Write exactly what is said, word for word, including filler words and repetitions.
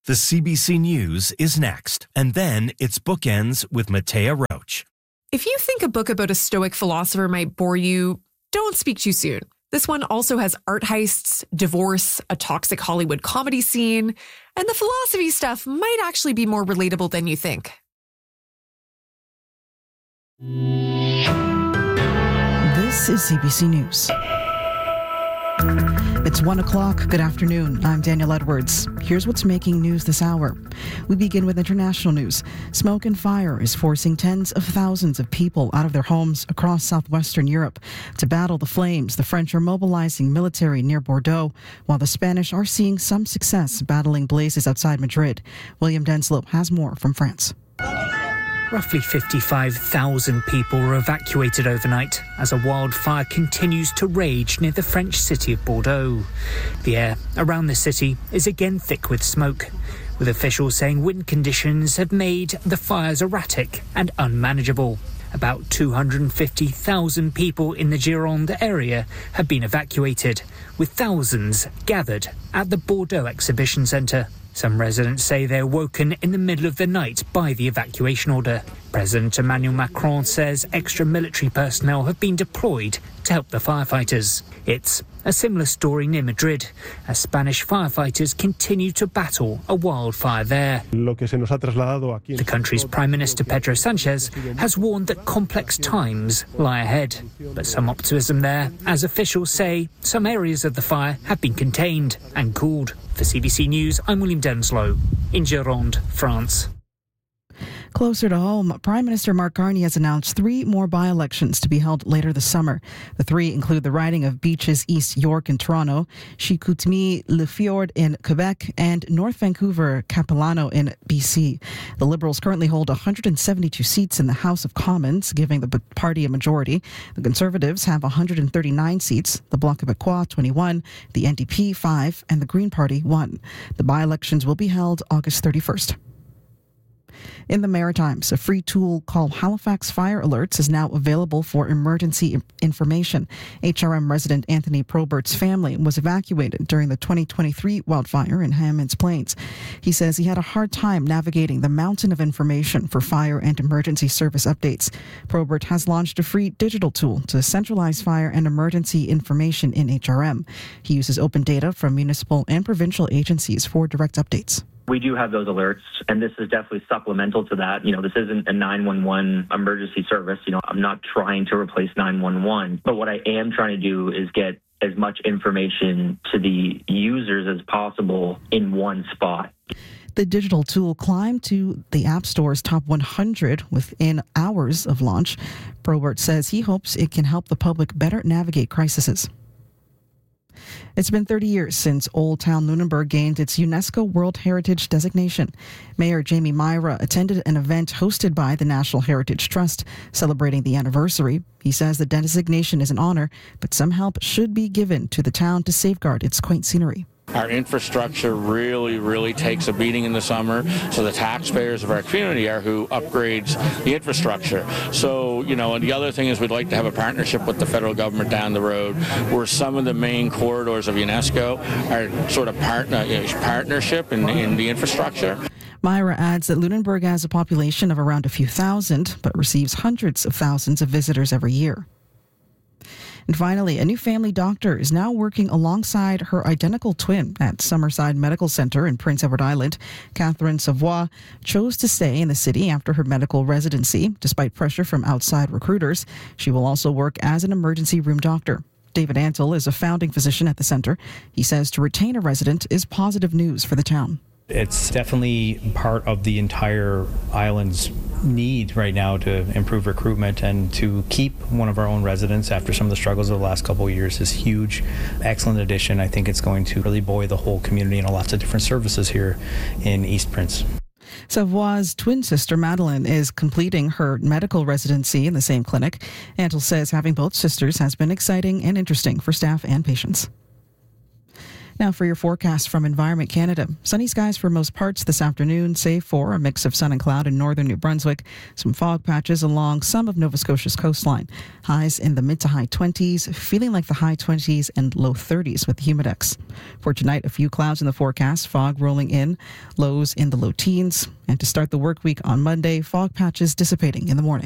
The C B C News is next, and then it's Bookends with Matea Roach. If you think a book about a Stoic philosopher might bore you, don't speak too soon. This one also has art heists, divorce, a toxic Hollywood comedy scene, and the philosophy stuff might actually be more relatable than you think. This is C B C News. It's one o'clock. Good afternoon. I'm Daniel Edwards. Here's what's making news this hour. We begin with international news. Smoke and fire is forcing tens of thousands of people out of their homes across southwestern Europe. To battle the flames, the French are mobilizing military near Bordeaux, while the Spanish are seeing some success battling blazes outside Madrid. William Denslow has more from France. Roughly fifty-five thousand people were evacuated overnight as a wildfire continues to rage near the French city of Bordeaux. The air around the city is again thick with smoke, with officials saying wind conditions have made the fires erratic and unmanageable. About two hundred fifty thousand people in the Gironde area have been evacuated, with thousands gathered at the Bordeaux Exhibition Centre. Some residents say they're woken in the middle of the night by the evacuation order. President Emmanuel Macron says extra military personnel have been deployed to help the firefighters. It's a similar story near Madrid, as Spanish firefighters continue to battle a wildfire there. The country's Prime Minister Pedro Sanchez has warned that complex times lie ahead. But some optimism there, as officials say some areas of the fire have been contained and cooled. For C B C News, I'm William Denslow in Gironde, France. Closer to home, Prime Minister Mark Carney has announced three more by-elections to be held later this summer. The three include the riding of Beaches, East York in Toronto, Chicoutimi, Le Fjord in Quebec, and North Vancouver, Capilano in B C. The Liberals currently hold one hundred seventy-two seats in the House of Commons, giving the party a majority. The Conservatives have one hundred thirty-nine seats, the Bloc Québécois twenty-one, the N D P five, and the Green Party one. The by-elections will be held August thirty-first. In the Maritimes, a free tool called Halifax Fire Alerts is now available for emergency information. H R M resident Anthony Probert's family was evacuated during the twenty twenty-three wildfire in Hammonds Plains. He says he had a hard time navigating the mountain of information for fire and emergency service updates. Probert has launched a free digital tool to centralize fire and emergency information in H R M. He uses open data from municipal and provincial agencies for direct updates. We do have those alerts, and this is definitely supplemental to that. You know, this isn't a nine one one emergency service. You know, I'm not trying to replace nine one one, but what I am trying to do is get as much information to the users as possible in one spot. The digital tool climbed to the App Store's top one hundred within hours of launch. Probert says he hopes it can help the public better navigate crises. It's been thirty years since Old Town Lunenburg gained its UNESCO World Heritage designation. Mayor Jamie Myra attended an event hosted by the National Heritage Trust celebrating the anniversary. He says the designation is an honor, but some help should be given to the town to safeguard its quaint scenery. Our infrastructure really, really takes a beating in the summer, so the taxpayers of our community are who upgrades the infrastructure. So, you know, and the other thing is we'd like to have a partnership with the federal government down the road where some of the main corridors of UNESCO are sort of partner, you know, partnership in, in the infrastructure. Myra adds that Lunenburg has a population of around a few thousand, but receives hundreds of thousands of visitors every year. And finally, a new family doctor is now working alongside her identical twin at Summerside Medical Center in Prince Edward Island. Catherine Savoie chose to stay in the city after her medical residency, despite pressure from outside recruiters. She will also work as an emergency room doctor. David Antle is a founding physician at the center. He says to retain a resident is positive news for the town. It's definitely part of the entire island's need right now to improve recruitment, and to keep one of our own residents after some of the struggles of the last couple of years is huge. Excellent addition. I think it's going to really buoy the whole community and lots of different services here in East Prince. Savoie's twin sister, Madeline, is completing her medical residency in the same clinic. Antle says having both sisters has been exciting and interesting for staff and patients. Now for your forecast from Environment Canada. Sunny skies for most parts this afternoon, save for a mix of sun and cloud in northern New Brunswick. Some fog patches along some of Nova Scotia's coastline. Highs in the mid to high twenties, feeling like the high twenties and low thirties with humidex. For tonight, a few clouds in the forecast, fog rolling in, lows in the low teens. And to start the work week on Monday, fog patches dissipating in the morning.